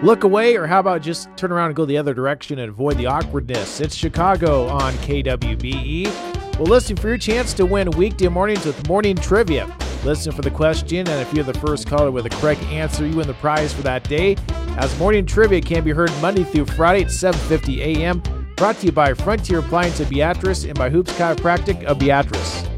look away, or how about just turn around and go the other direction and avoid the awkwardness? It's Chicago on KWBE. Well, listen for your chance to win weekday mornings with Morning Trivia. Listen for the question, and if you're the first caller with a correct answer, you win the prize for that day. As Morning Trivia can be heard Monday through Friday at 7:50 a.m., brought to you by Frontier Appliance of Beatrice and by Hoops Chiropractic of Beatrice.